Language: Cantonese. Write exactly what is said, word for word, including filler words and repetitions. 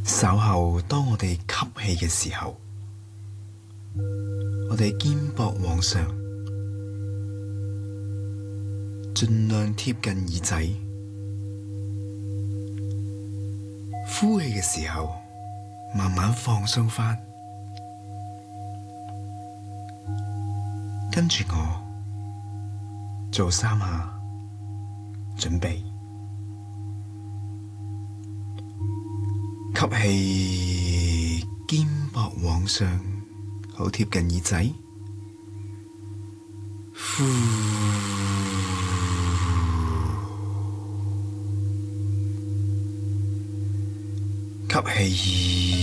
稍後當我哋吸氣嘅時候，我哋肩膊往上，盡量貼近耳仔。呼氣嘅時候，慢慢放鬆返。跟住我做三下，準備。吸氣，肩膊往上，好貼近耳仔。呼，吸氣。